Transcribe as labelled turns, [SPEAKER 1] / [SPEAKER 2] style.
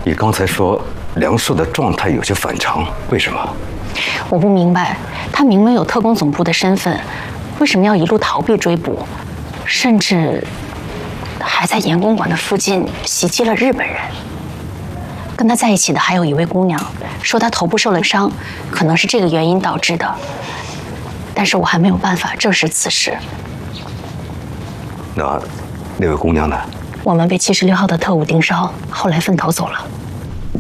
[SPEAKER 1] 你刚才说梁硕的状态有些反常，为什么？
[SPEAKER 2] 我不明白，他明明有特工总部的身份，为什么要一路逃避追捕，甚至还在严公馆的附近袭击了日本人？跟他在一起的还有一位姑娘，说她头部受了伤，可能是这个原因导致的。但是我还没有办法证实此事。
[SPEAKER 1] 那位姑娘呢？
[SPEAKER 2] 我们被76号的特务盯梢，后来分头走了。